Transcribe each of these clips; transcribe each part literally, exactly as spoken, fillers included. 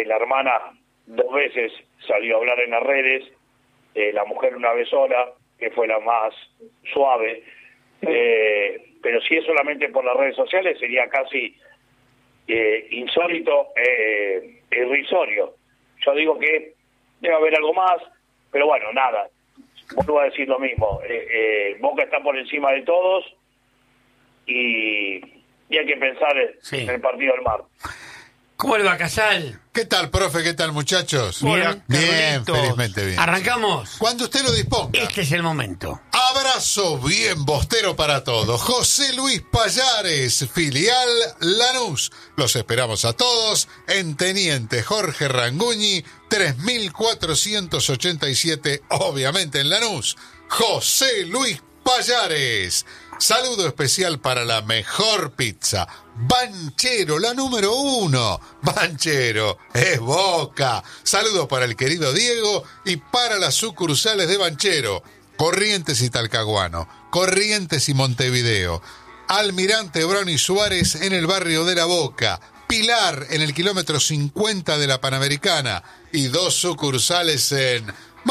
eh, la hermana dos veces salió a hablar en las redes, eh, la mujer una vez sola, que fue la más suave, eh, pero si es solamente por las redes sociales sería casi eh, insólito, eh, irrisorio. Yo digo que debe haber algo más, pero bueno, nada, vuelvo a decir lo mismo, eh, eh, Boca está por encima de todos y, y hay que pensar sí. en el partido del martes. ¿Cómo le va, Casal? ¿Qué tal, profe? ¿Qué tal, muchachos? Bien, bien, felizmente bien. ¿Arrancamos? Cuando usted lo disponga. Este es el momento. Abrazo bien bostero para todos. José Luis Payares, filial Lanús. Los esperamos a todos en Teniente Jorge Ranguñi, tres mil cuatrocientos ochenta y siete, obviamente en Lanús. José Luis Payares. Saludo especial para la mejor pizza. Banchero, la número uno. Banchero, es Boca. Saludo para el querido Diego y para las sucursales de Banchero. Corrientes y Talcahuano, Corrientes y Montevideo, Almirante Brown y Suárez en el barrio de La Boca, Pilar en el kilómetro cincuenta de la Panamericana y dos sucursales en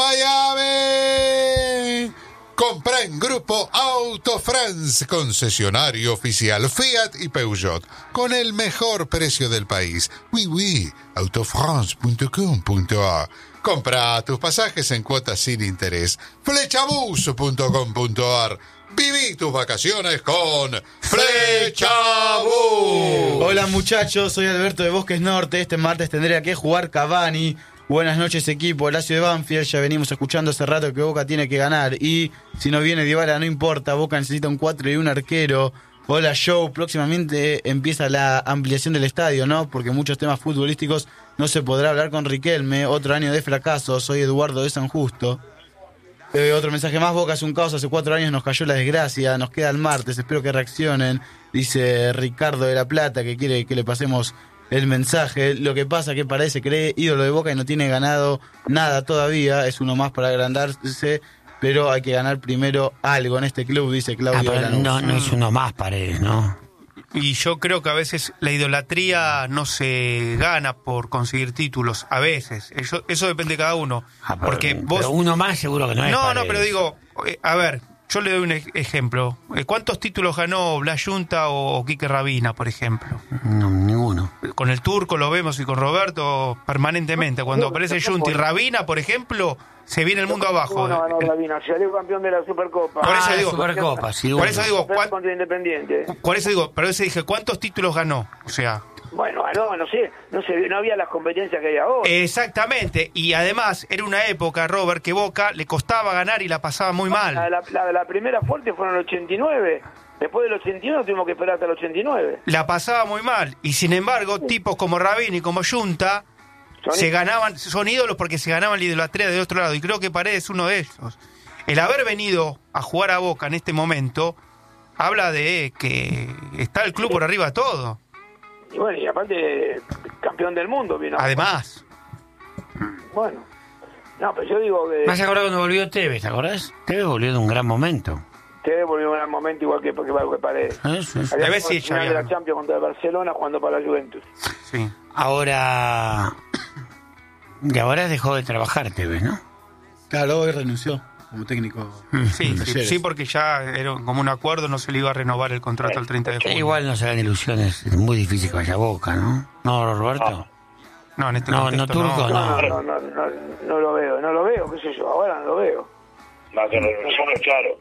Miami. Compra en Grupo Auto France, concesionario oficial Fiat y Peugeot, con el mejor precio del país. Oui, oui, autofrance punto com punto a. Compra tus pasajes en cuotas sin interés. Flechabus punto com punto a r. Viví tus vacaciones con Flechabus. Hola muchachos, soy Alberto de Bosques Norte. Este martes tendría que jugar Cavani. Buenas noches, equipo. Lazio de Banfield, ya venimos escuchando hace rato que Boca tiene que ganar. Y si no viene Dybala, no importa. Boca necesita un cuatro y un arquero. Hola, Joe. Próximamente empieza la ampliación del estadio, ¿no? Porque muchos temas futbolísticos no se podrá hablar con Riquelme. Otro año de fracaso. Soy Eduardo de San Justo. Eh, otro mensaje más. Boca es un caos. Hace cuatro años nos cayó la desgracia. Nos queda el martes. Espero que reaccionen. Dice Ricardo de la Plata, que quiere que le pasemos el mensaje. Lo que pasa que parece cree ídolo de Boca y no tiene ganado nada todavía. Es uno más para agrandarse, pero hay que ganar primero algo en este club, dice Claudio. Ah, no, no es uno más, Paredes, ¿no? Y yo creo que a veces la idolatría no se gana por conseguir títulos, a veces. Eso, eso depende de cada uno. Ah, pero, porque vos... pero uno más seguro que no es. No, Paredes. no, pero digo, a ver, yo le doy un ejemplo. ¿Cuántos títulos ganó Blas Yunta o Quique Rabina, por ejemplo? No, ninguno. Con el Turco lo vemos y con Roberto permanentemente. Cuando aparece Yunta y Rabina, por ejemplo, se viene el mundo abajo. No, no, Rabina, salió campeón de la Supercopa. Por eso ah, digo, Supercopa, sí, por eso digo, ¿cuál... contra Independiente. Por eso digo, pero eso dije, ¿cuántos títulos ganó? O sea, bueno, no, no sé, no sé, no había las competencias que hay ahora. Exactamente, y además era una época, Robert, que Boca le costaba ganar y la pasaba muy mal. La, la, la, la primera fuerte fueron el ochenta y nueve, después del ochenta y uno tuvimos que esperar hasta el ochenta y nueve. La pasaba muy mal, y sin embargo, sí, tipos como Rabini y como Yunta son se ganaban, son ídolos porque se ganaban la idolatría de otro lado, y creo que Paredes es uno de ellos. El haber venido a jugar a Boca en este momento habla de que está el club por arriba de todo. Y bueno, y aparte, campeón del mundo vino. Además. Bueno. No, pero yo digo que... ¿Me has acordado cuando volvió Tevez, te acordás? Tevez volvió de un gran momento. Tevez volvió en un gran momento igual que, que, que Paredes. Eso es. Había Tevez sí, final ya de había. la Champions contra el Barcelona jugando para la Juventus. Sí. Ahora... Y ahora dejó de trabajar Tevez, ¿no? Claro, hoy renunció como técnico. Sí, sí, sí, porque ya era como un acuerdo, no se le iba a renovar el contrato al treinta de junio. Igual no se hagan ilusiones, es muy difícil que vaya a Boca, ¿no? ¿No, Roberto? No, en este No, contexto no, Turco, no. no. No, no, no, no, no lo veo, no lo veo, qué sé yo, ahora no lo veo. Más que renunció, claro.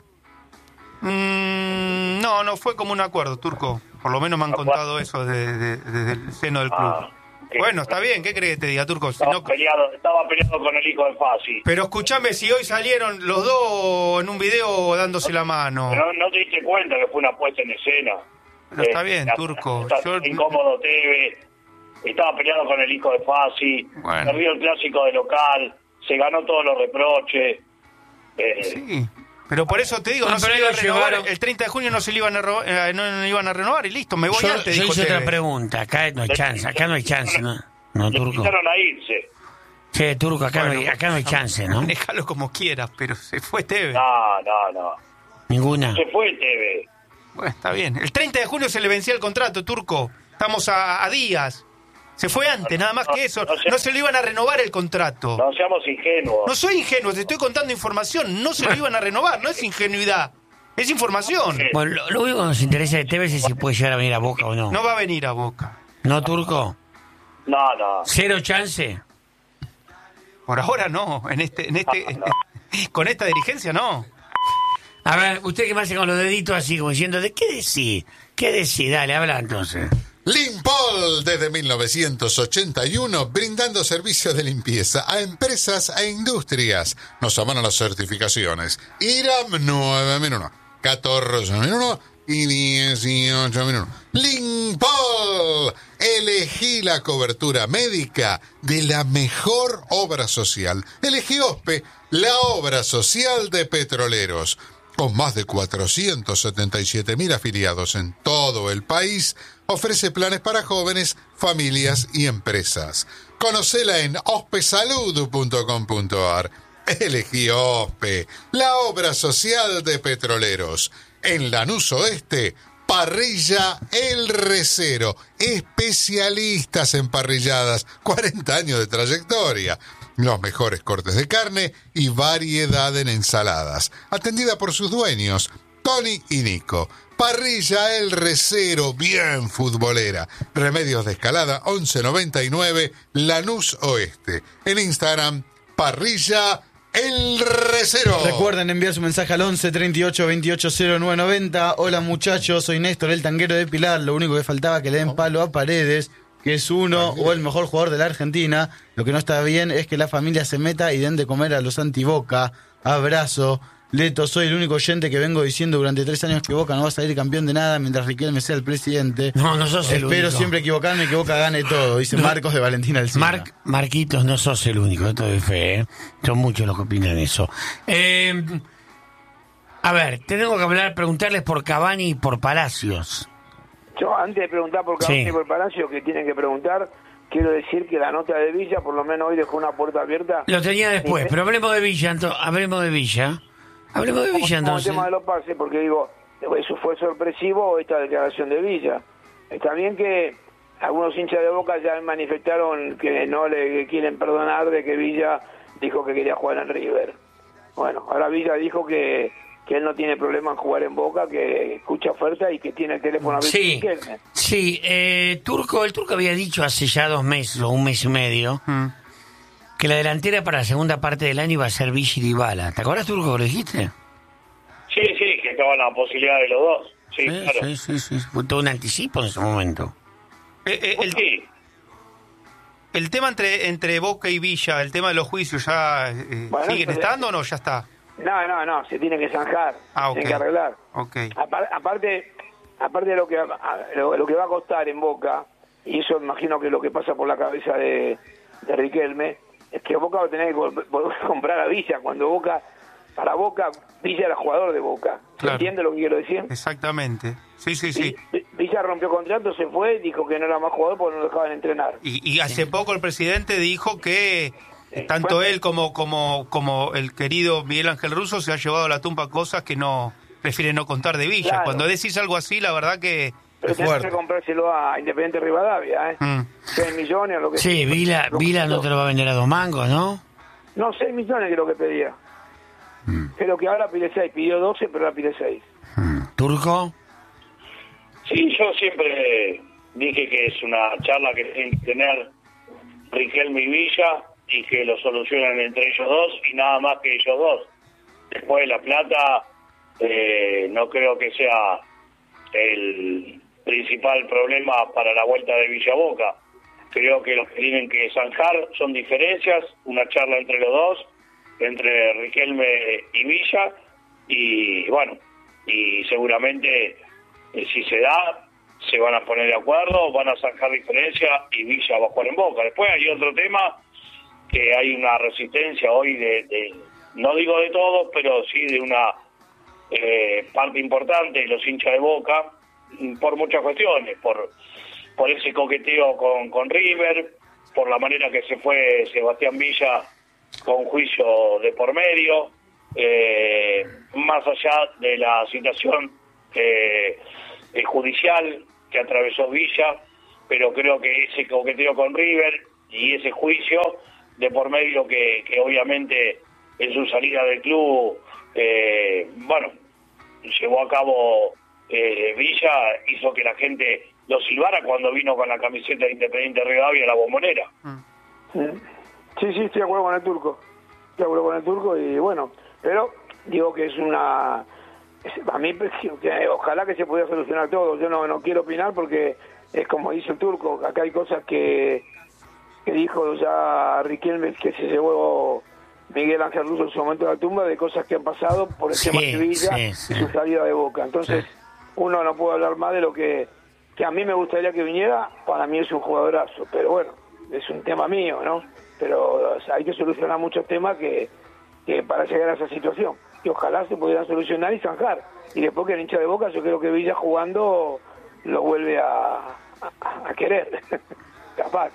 Mm, no, no fue como un acuerdo, Turco. Por lo menos me han contado eso de, de, desde el seno del club. Ah, bueno, está bien, ¿qué crees que te diga, Turco? Si estaba, no... peleado, estaba peleado con el hijo de Fassi. Pero escúchame, si hoy salieron los dos en un video dándose la mano. Pero no te diste cuenta que fue una puesta en escena. Pero está bien, Turco. Está Yo... incómodo Tevez. Estaba peleado con el hijo de Fassi. Bueno. Perdió el clásico de local. Se ganó todos los reproches. Eh, Sí. Pero por eso te digo, No, no, se pero le iba a ellos renovar, llevaron- el treinta de junio no se le iban a, ro- eh, no, no iban a renovar y listo, me voy Yo, antes, yo dijo hice otra Tevez. pregunta, acá no hay chance, acá no hay chance, ¿no? No, le Turco. invitaron a irse. Che, Turco, acá, Bueno, no hay, acá no hay chance, ¿no? Déjalo como quieras, pero se fue Tevez. No, no, no. Ninguna. Se fue Tevez. Bueno, está bien. El treinta de junio se le vencía el contrato, Turco. Estamos a, a días. Se fue antes, nada más no, que eso. no se- No se le iban a renovar el contrato. No seamos ingenuos. No soy ingenuo, te estoy contando información. No se lo iban a renovar, no es ingenuidad. Es información. Bueno, lo, lo único que nos interesa de Tevez es si puede llegar a venir a Boca o no. No va a venir a Boca. ¿No, Turco? No, no. ¿Cero chance? Por ahora no. En este, en este, con esta dirigencia no. A ver, usted que me hace con los deditos así, como diciendo, ¿de qué decís? ¿Qué decís? Dale, habla entonces. Limpol, desde mil novecientos ochenta y uno, brindando servicios de limpieza a empresas e industrias. Nos amanan las certificaciones. IRAM nueve mil uno, catorce mil uno y dieciocho mil uno. Limpol, elegí la cobertura médica de la mejor obra social. Elegí OSPE, la obra social de petroleros. Con más de cuatrocientos setenta y siete mil afiliados en todo el país, ofrece planes para jóvenes, familias y empresas. Conocela en ospesalud punto com punto ar. Elegí OSPE, la obra social de petroleros. En Lanús Oeste, Parrilla El Recero. Especialistas en parrilladas, cuarenta años de trayectoria. Los mejores cortes de carne y variedad en ensaladas. Atendida por sus dueños, Tony y Nico. Parrilla El Recero, bien futbolera. Remedios de Escalada, once noventa y nueve, Lanús Oeste. En Instagram, Parrilla El Recero. Recuerden enviar su mensaje al once treinta y ocho veintiocho cero nueve noventa. Hola muchachos, soy Néstor, el tanguero de Pilar. Lo único que faltaba que le den palo a Paredes, que es uno o el mejor jugador de la Argentina. Lo que no está bien es que la familia se meta y den de comer a los anti-Boca. Abrazo. Leto, soy el único oyente que vengo diciendo durante tres años que Boca no va a salir campeón de nada mientras Riquelme sea el presidente. No, no sos el Espero único. siempre equivocarme y que Boca gane todo, dice No. Marcos de Valentina Alcina. Marc, Marquitos, no sos el único, esto de fe, ¿eh? Son muchos los que opinan eso. Eh, a ver, tenemos que hablar, preguntarles por Cavani y por Palacios. Yo, antes de preguntar por Cavani Sí. y por Palacio, que tienen que preguntar, quiero decir que la nota de Villa, por lo menos hoy dejó una puerta abierta. Lo tenía después, pero hablemos de Villa, ento- hablemos de Villa. Hablemos de Villa, Como el entonces. tema de los pases, porque digo, eso fue sorpresivo esta declaración de Villa. Está bien que algunos hinchas de Boca ya manifestaron que no le quieren perdonar de que Villa dijo que quería jugar en River. Bueno, ahora Villa dijo que, que él no tiene problema en jugar en Boca, que escucha oferta y que tiene el teléfono abierto. Sí, sí, eh, Turco, el Turco había dicho hace ya dos meses o un mes y medio Mm. que la delantera para la segunda parte del año iba a ser Villa y Dybala. ¿Te acuerdas, Turco, que lo dijiste? Sí, sí, que estaba la posibilidad de los dos. Sí, Sí, claro. sí, sí, sí. Fue todo un anticipo en ese momento. Eh, eh, el, Sí, el tema entre entre Boca y Villa, el tema de los juicios, ¿ya eh, Bueno, siguen eso- estando o no? Ya está. No, no, no, se tiene que zanjar, Ah, ok. tiene que arreglar. Ok. Apar- aparte, aparte de lo que a- lo, lo que va a costar en Boca, y eso imagino que es lo que pasa por la cabeza de, de Riquelme, es que Boca va a tener que vol- volver a comprar a Villa. Cuando Boca, para Boca, Villa era jugador de Boca. ¿Se Claro. entiende lo que quiero decir? Exactamente. Sí, sí, sí. Vi- Villa rompió contrato, se fue, dijo que no era más jugador porque no lo dejaban entrenar. Y, y hace poco el presidente dijo que Sí. tanto Bueno. él como, como, como el querido Miguel Ángel Russo se ha llevado a la tumba cosas que no prefiere no contar de Villa. Claro. Cuando decís algo así, la verdad que... Pero Es tenés fuerte. que comprárselo a Independiente Rivadavia, ¿eh? Mm. seis millones o lo que Sí, Vila, lo- Vila no te lo va a vender a dos mangos, ¿no? No, seis millones creo que pedía. Creo que ahora pide seis, pidió doce, pero ahora pide seis. Turco. sí, yo siempre dije que es una charla que tienen que tener Riquelme y Villa y que lo solucionan entre ellos dos y nada más que ellos dos. Después de La Plata, eh, no creo que sea el principal problema para la vuelta de Villa a Boca. Creo que lo que tienen que zanjar son diferencias, una charla entre los dos, entre Riquelme y Villa, y bueno, y seguramente eh, si se da, se van a poner de acuerdo, van a zanjar diferencias y Villa va a jugar en Boca. Después hay otro tema, que hay una resistencia hoy de, de no digo de todos, pero sí de una eh, parte importante de los hinchas de Boca, por muchas cuestiones, por por ese coqueteo con, con River, por la manera que se fue Sebastián Villa con juicio de por medio, eh, más allá de la situación eh, eh, judicial que atravesó Villa, pero creo que ese coqueteo con River y ese juicio de por medio que, que obviamente en su salida del club, eh, bueno, llevó a cabo eh, Villa, hizo que la gente lo silbara cuando vino con la camiseta de Independiente Rivadavia a la Bombonera. Sí, sí, sí, estoy de acuerdo con el turco. Estoy de acuerdo con el turco y bueno, pero digo que es una... A mí, que ojalá que se pudiera solucionar todo. Yo no, no quiero opinar porque es como dice el turco, acá hay cosas que, que dijo ya Riquelme, que se llevó Miguel Ángel Russo en su momento de la tumba, de cosas que han pasado por el Sí, tema de Villa sí, sí. y su salida de Boca. Entonces, uno no puede hablar más de lo que, que a mí me gustaría que viniera. Para mí es un jugadorazo, pero bueno, es un tema mío, ¿no? Pero o sea, hay que solucionar muchos temas que, que para llegar a esa situación. Y ojalá se pudieran solucionar y zanjar. Y después que el hincha de Boca, yo creo que Villa jugando lo vuelve a, a, a querer. Capaz.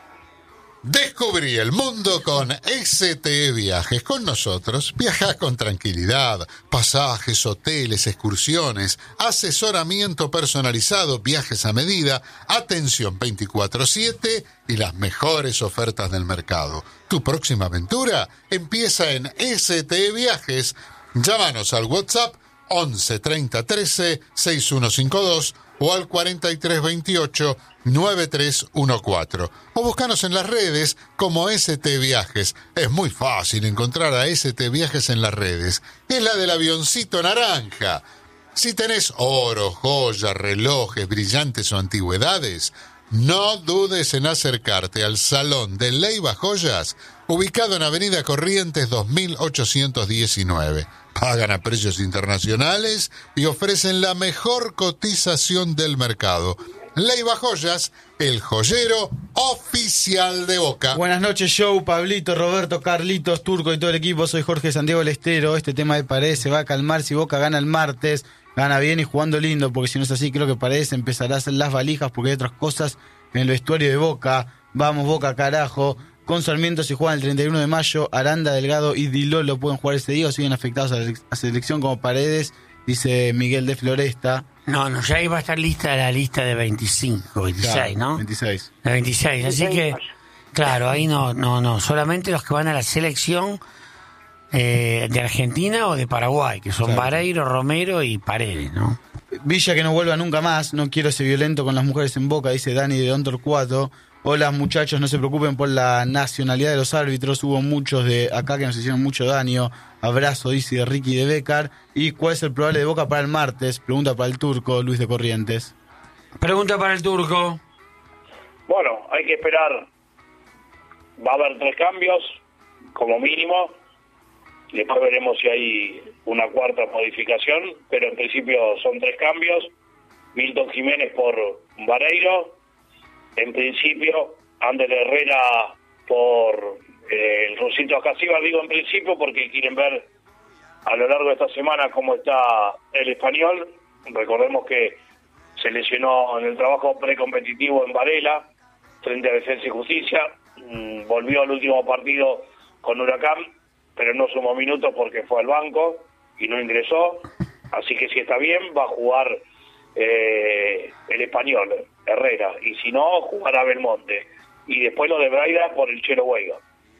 Descubrí el mundo con S T E Viajes. Con nosotros viajás con tranquilidad. Pasajes, hoteles, excursiones, asesoramiento personalizado, viajes a medida, atención veinticuatro siete y las mejores ofertas del mercado. Tu próxima aventura empieza en S T E Viajes. Llámanos al WhatsApp once treinta trece sesenta y uno cincuenta y dos o al cuarenta y tres veintiocho noventa y tres catorce. O búscanos en las redes como S T Viajes. Es muy fácil encontrar a S T Viajes en las redes. Es la del avioncito naranja. Si tenés oro, joyas, relojes, brillantes o antigüedades, no dudes en acercarte al Salón de Leiva Joyas, ubicado en Avenida Corrientes dos mil ochocientos diecinueve. Pagan a precios internacionales y ofrecen la mejor cotización del mercado. Leiva Joyas, el joyero oficial de Boca. Buenas noches, Show, Pablito, Roberto, Carlitos, Turco y todo el equipo. Soy Jorge Santiago del Estero. Este tema de Paredes se va a calmar si Boca gana el martes. Gana bien y jugando lindo, porque si no es así, creo que Paredes empezará a hacer las valijas porque hay otras cosas en el vestuario de Boca. Vamos, Boca, carajo. Con Sarmiento se juega el treinta y uno de mayo. Aranda, Delgado y Dilolo pueden jugar ese día o siguen afectados a la selección como Paredes, dice Miguel de Floresta. No, no, ya iba a estar lista la lista de veinticinco, veintiséis, ¿no? veintiséis. De veintiséis, así que, claro, ahí no, no, no, solamente los que van a la selección eh, de Argentina o de Paraguay, que son Claro. Vareiro, Romero y Paredes, ¿no? Villa que no vuelva nunca más, no quiero ser violento con las mujeres en Boca, dice Dani de Don Torcuato. Hola muchachos, no se preocupen por la nacionalidad de los árbitros, hubo muchos de acá que nos hicieron mucho daño. Abrazo, dice de Ricky de Becar. ¿Y cuál es el probable de Boca para el martes? Pregunta para el turco, Luis de Corrientes. Pregunta para el turco. Bueno, hay que esperar. Va a haber tres cambios, como mínimo. Después veremos si hay una cuarta modificación, pero en principio son tres cambios. Milton Jiménez por Vareiro. En principio, Ander Herrera por eh, el Rusito Acasiva. Digo en principio porque quieren ver a lo largo de esta semana cómo está el Español. Recordemos que se lesionó en el trabajo precompetitivo en Varela, frente a Defensa y Justicia. Mm, volvió al último partido con Huracán, pero no sumó minutos porque fue al banco y no ingresó. Así que si está bien, va a jugar eh, el Español, Herrera, y si no, jugará Belmonte. Y después lo de Braida por el Chelo Weiga.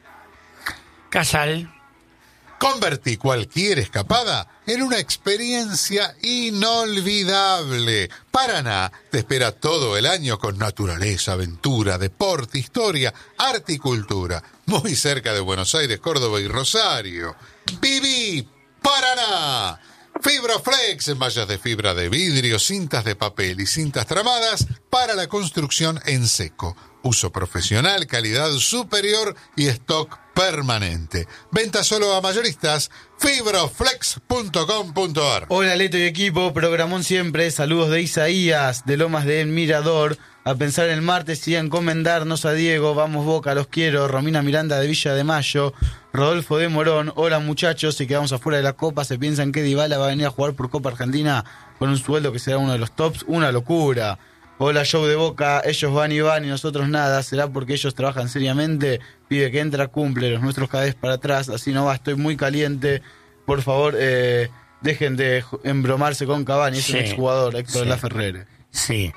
Casal. Convertí cualquier escapada en una experiencia inolvidable. Paraná te espera todo el año con naturaleza, aventura, deporte, historia, arte y cultura. Muy cerca de Buenos Aires, Córdoba y Rosario. ¡Viví Paraná! Fibroflex, en mallas de fibra de vidrio, cintas de papel y cintas tramadas para la construcción en seco. Uso profesional, calidad superior y stock permanente. Venta solo a mayoristas. Fibroflex punto com punto ar. Hola Leto y equipo, programón siempre. Saludos de Isaías, de Lomas de El Mirador. A pensar el martes y a encomendarnos a Diego. Vamos Boca, los quiero. Romina Miranda de Villa de Mayo. Rodolfo de Morón. Hola muchachos, si quedamos afuera de la Copa, ¿se piensan que Dybala va a venir a jugar por Copa Argentina con un sueldo que será uno de los tops? Una locura. Hola Show de Boca, ellos van y van y nosotros nada. ¿Será porque ellos trabajan seriamente? Pide que entra, cumple, los nuestros cada vez para atrás. Así no va, estoy muy caliente. Por favor, eh, dejen de embromarse con Cavani, es Sí, un exjugador, Héctor sí. La Ferrere. Sí.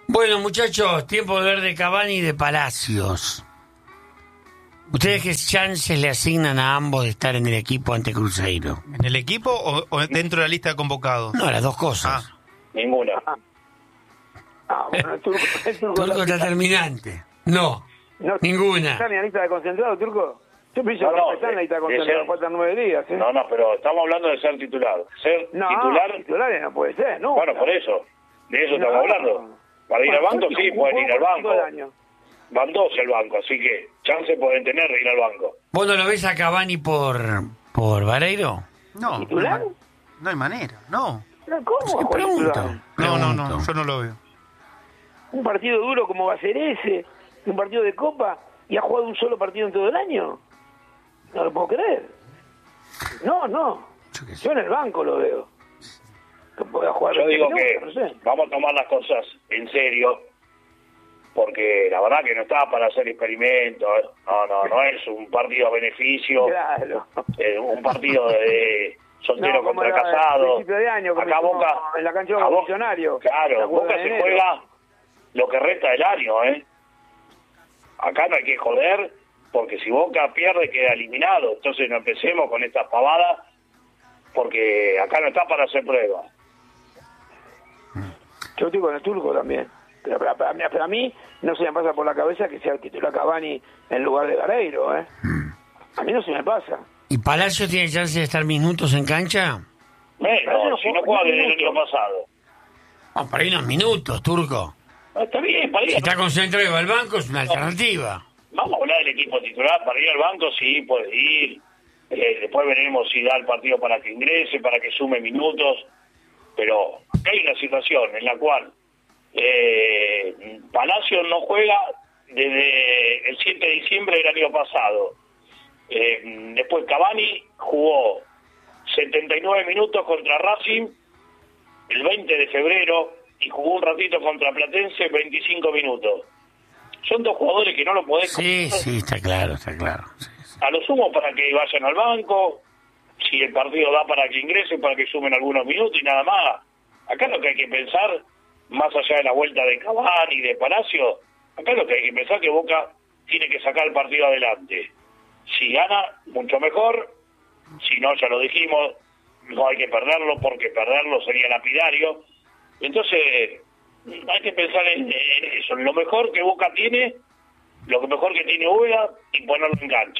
Bueno, muchachos, tiempo de ver de Cavani y de Palacios. ¿Ustedes qué chances le asignan a ambos de estar en el equipo ante Cruzeiro? ¿En el equipo o, o dentro de la lista de convocados? No, las dos cosas. Ah. Ninguna. Ah, bueno, el Turco, el Turco Turco está terminante. No, no, ninguna. ¿Está en la lista de concentrados, Turco? Yo pienso No, que no, está en la lista de de concentrados, ser- faltan nueve días, ¿eh? No, no, pero estamos hablando de ser titular. Ser No, titular, titulares no puede ser, ¿no? bueno, por eso. De eso estamos No. hablando. Para ir al Bueno, banco, Turco sí, jugó pueden ir al todo banco. el año. Van dos el banco, así que chance pueden tener de ir al banco. ¿Vos no lo ves a Cavani por, por Vareiro? No, ¿Titular? no hay, no hay manera, no. No, ¿cómo? Sí, juega pregunto. titular? No, no, no, Pregunto. yo no lo veo. Un partido duro como va a ser ese, un partido de Copa, y ha jugado un solo partido en todo el año. No lo puedo creer. No, no. Yo qué sé. Yo en el banco lo veo. Que pueda jugar Yo veinte digo que minutos, no sé. vamos a tomar las cosas en serio, porque la verdad que no está para hacer experimentos. ¿eh? No, no, no es un partido a beneficio, Claro. eh, un partido de soltero No, como contra era casado. al principio de año, como Acá hicimos Boca, en la cancha de a Boca- Funcionario. ¿Se Claro, acuerdan Boca de se enero? juega lo que resta del año, ¿eh? Acá no hay que joder, porque si Boca pierde queda eliminado. Entonces no empecemos con estas pavadas, porque acá no está para hacer pruebas. Yo estoy con el Turco también. Pero para, para mí, para mí no se me pasa por la cabeza que sea el titular Cavani en lugar de Vareiro, ¿eh? A mí no se me pasa. ¿Y Palacios tiene chance de estar minutos en cancha? Bueno, Parece no si no juega juega ni desde el año minutos. pasado. Vamos, para ir unos minutos, Turco. Ah, está bien, para ir. Si está concentrado y va al banco, es una alternativa. Vamos a hablar del equipo titular. Para ir al banco, sí, puede ir. Eh, después veremos si da el partido para que ingrese, para que sume minutos. Pero acá hay una situación en la cual eh, Palacios no juega desde el siete de diciembre del año pasado. Eh, después Cavani jugó setenta y nueve minutos contra Racing el veinte de febrero y jugó un ratito contra Platense veinticinco minutos. Son dos jugadores que no lo podés Sí, comparar. sí, está claro, está claro. Sí, sí. A lo sumo para que vayan al banco, si el partido da para que ingresen, para que sumen algunos minutos y nada más. Acá lo que hay que pensar, más allá de la vuelta de Cavani y de Palacio, acá lo que hay que pensar es que Boca tiene que sacar el partido adelante. Si gana, mucho mejor. Si no, ya lo dijimos, no hay que perderlo porque perderlo sería lapidario. Entonces, hay que pensar en, en eso, en lo mejor que Boca tiene, lo que mejor que tiene Úbeda y ponerlo en cancha.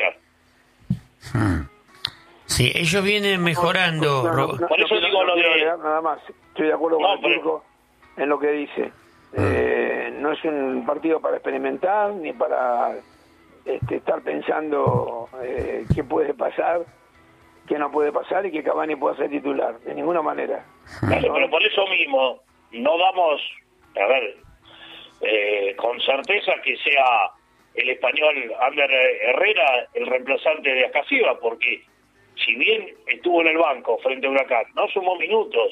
Hmm. Sí, ellos vienen mejorando. No, no, Ro- no, Por eso no, digo no lo quiero de- agregar nada más. Estoy de acuerdo No, con el pero- Turco en lo que dice. Eh, no es un partido para experimentar ni para este, estar pensando eh, qué puede pasar, qué no puede pasar y que Cavani pueda ser titular. De ninguna manera. Claro, pero por eso mismo no damos, a ver, eh, con certeza que sea el español Ander Herrera el reemplazante de Ascasiba, porque si bien estuvo en el banco frente a Huracán, no sumó minutos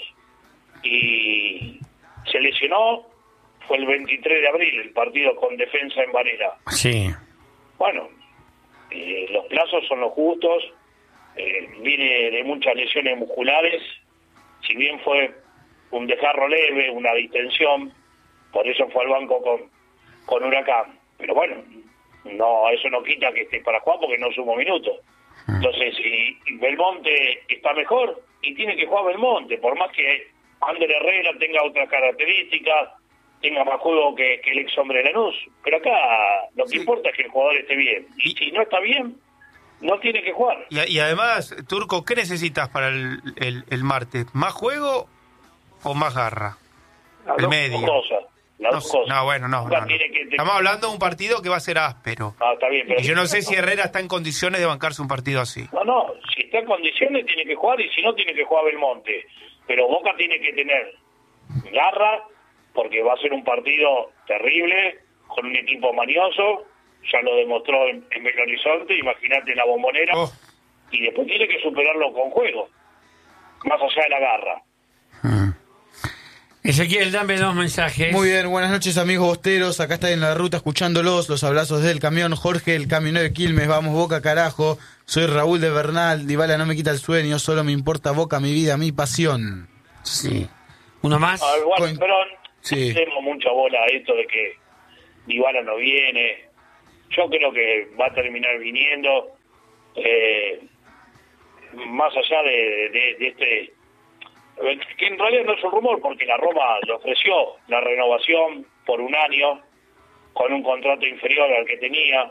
y se lesionó, fue el veintitrés de abril el partido con Defensa en Varela. Sí. Bueno, eh, los plazos son los justos, eh, viene de muchas lesiones musculares, si bien fue un desgarro leve, una distensión, por eso fue al banco con, con Huracán. Pero bueno, no, eso no quita que esté para jugar porque no sumo minutos. Entonces, si Belmonte está mejor, y tiene que jugar Belmonte, por más que Ander Herrera tenga otras características, tenga más juego que, que el ex hombre de Lanús. Pero acá lo que Sí. importa es que el jugador esté bien. Y, Y- si no está bien, no tiene que jugar. Y, y además, Turco, ¿qué necesitas para el, el, el martes? ¿Más juego o más garra? Las El dos medio. Dos cosas. Las No, dos sé. cosas. no, bueno, no. Boca no, no. tiene que tener- Estamos hablando de un partido que va a ser áspero. Ah, está bien, pero Y yo no sé si Herrera está en condiciones de bancarse un partido así. No, no, si está en condiciones tiene que jugar y si no tiene que jugar Belmonte. Pero Boca tiene que tener garra porque va a ser un partido terrible con un equipo manioso, ya lo demostró en, en Belo Horizonte, imagínate en la Bombonera, Oh. y después tiene que superarlo con juego, más allá de la garra. Hmm. Ezequiel, dame dos mensajes. Muy bien, buenas noches amigos bosteros, acá está en la ruta escuchándolos, los abrazos del camión, Jorge, el camionero de Quilmes, vamos Boca carajo, soy Raúl de Bernal, Dybala no me quita el sueño, solo me importa Boca, mi vida, mi pasión. Sí. ¿Uno más? Ah, bueno, Coin- pero Sí. Tenemos mucha bola a esto de que Dybala no viene. Yo creo que va a terminar viniendo. Eh, más allá de, de, de este... que en realidad no es un rumor, porque la Roma le ofreció la renovación por un año con un contrato inferior al que tenía,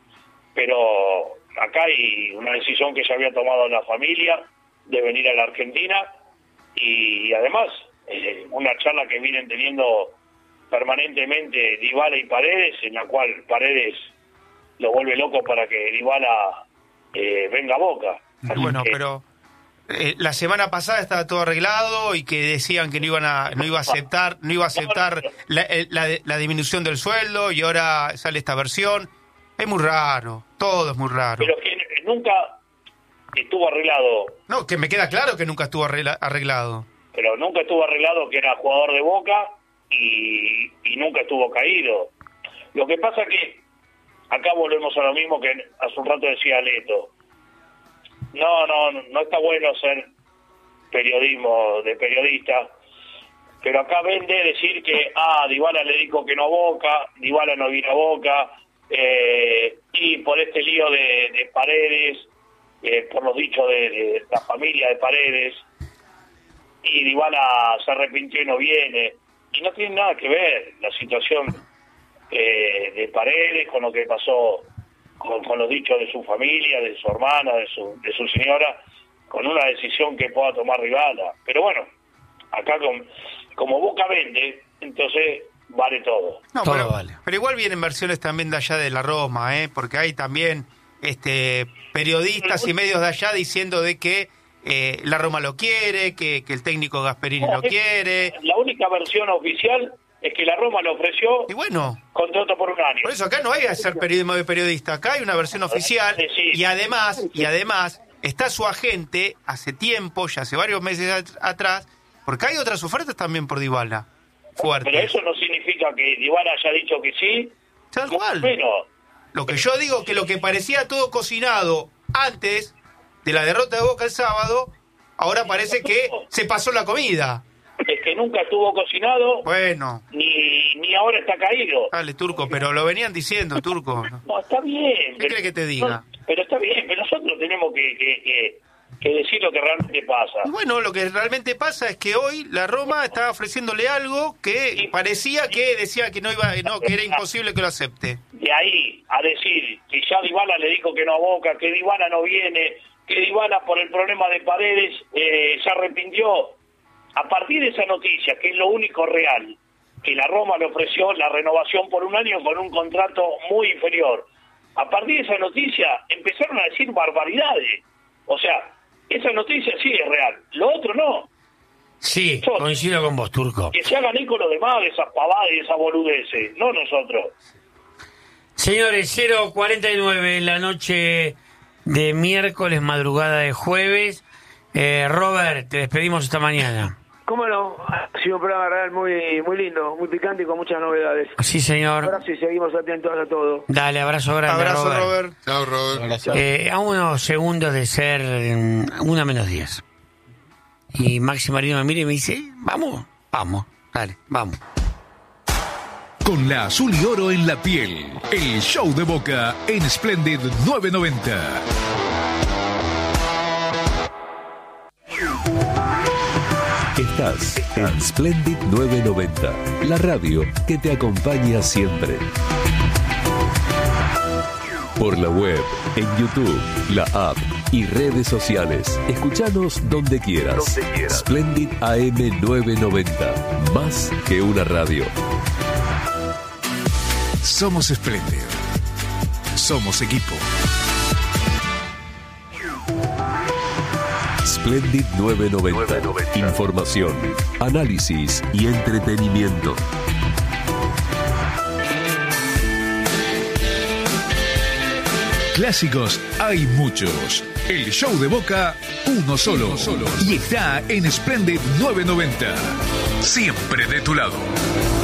pero acá hay una decisión que ya había tomado la familia de venir a la Argentina y, y además eh, una charla que vienen teniendo permanentemente Dybala y Paredes, en la cual Paredes lo vuelve loco para que Dybala eh, venga a Boca. Así Bueno, que, pero eh, la semana pasada estaba todo arreglado y que decían que no iban a no iba a aceptar no iba a aceptar la, la, la disminución del sueldo y ahora sale esta versión. Es muy raro, todo es muy raro. pero que nunca estuvo arreglado, No, que me queda claro que nunca estuvo arregla- arreglado. pero nunca estuvo arreglado que era jugador de Boca y, y nunca estuvo caído. Lo que pasa que acá volvemos a lo mismo que hace un rato decía Leto. No, no, no está bueno ser periodismo de periodista, pero acá vende decir que, ah, Dybala le dijo que no a Boca, Dybala no vino a Boca, eh, y por este lío de, de Paredes, eh, por los dichos de, de la familia de Paredes, y Dybala se arrepintió y no viene, y no tiene nada que ver la situación eh, de Paredes con lo que pasó con, con los dichos de su familia, de su hermana, de su, de su señora, con una decisión que pueda tomar Dybala. Pero bueno, acá con, como Boca vende, entonces vale todo. No, Todo pero, vale. pero igual vienen versiones también de allá de la Roma, ¿eh? Porque hay también este periodistas y medios de allá diciendo de que eh, la Roma lo quiere, que, que el técnico Gasperini No, lo es- quiere. La única versión oficial es que la Roma le ofreció Y bueno, contrato por un año. por eso acá no hay que hacer periodismo de periodista, acá hay una versión oficial Sí, sí. y además, y además está su agente hace tiempo, ya hace varios meses at- atrás, porque hay otras ofertas también por Dybala. Fuertes. Pero eso no significa que Dybala haya dicho que sí. Tal cual. Bueno, Lo que yo digo que lo que parecía todo cocinado antes de la derrota de Boca el sábado, ahora parece que se pasó la comida. es que nunca estuvo cocinado, Bueno, ni, ni ahora está caído. dale, Turco, pero lo venían diciendo, Turco. No, está bien. ¿Qué cree que te diga? no, pero está bien, pero nosotros tenemos que, que, que, que decir lo que realmente pasa. Y bueno, lo que realmente pasa es que hoy la Roma está ofreciéndole algo que parecía que decía que no iba, no, que era imposible que lo acepte. De ahí a decir que ya Dybala le dijo que no a Boca, que Dybala no viene, que Dybala por el problema de Paredes eh, se arrepintió. A partir de esa noticia, que es lo único real, que la Roma le ofreció la renovación por un año con un contrato muy inferior. A partir de esa noticia empezaron a decir barbaridades. O sea, esa noticia sí es real, lo otro no. Sí, coincido con vos, Turco. Que se hagan eco los demás de esas pavadas y esas boludeces, no nosotros. Señores, cero cuarenta y nueve en la noche de miércoles, madrugada de jueves. Eh, Robert, te despedimos esta mañana. ¿Cómo no? Ha sido un programa real muy muy lindo, muy picante y con muchas novedades. Sí, señor. Ahora sí, seguimos atentos a todo. Dale, abrazo grande, Abrazo, Robert. Robert. Chao, Robert. Gracias. Eh, a unos segundos de ser mm, una menos diez. Y Maxi Marino me mira y me dice, vamos, vamos, dale, vamos. Con la azul y oro en la piel, el show de Boca en Splendid novecientos noventa. Estás en Splendid novecientos noventa, la radio que te acompaña siempre. Por la web, en YouTube, la app y redes sociales. Escuchanos donde quieras. Donde quieras. Splendid A M novecientos noventa, más que una radio. Somos Splendid. Somos equipo. Splendid novecientos noventa. novecientos noventa. Información, análisis y entretenimiento. Clásicos hay muchos. El show de Boca, uno solo. Y está en Splendid novecientos noventa. Siempre de tu lado.